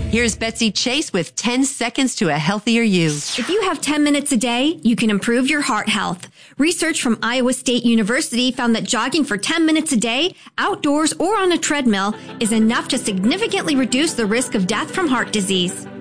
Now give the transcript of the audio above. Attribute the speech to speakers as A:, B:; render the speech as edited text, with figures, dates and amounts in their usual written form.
A: Here's Betsy Chase with 10 seconds to a healthier you.
B: If you have 10 minutes a day, you can improve your heart health. Research from Iowa State University found that jogging for 10 minutes a day, outdoors or on a treadmill, is enough to significantly reduce the risk of death from heart disease.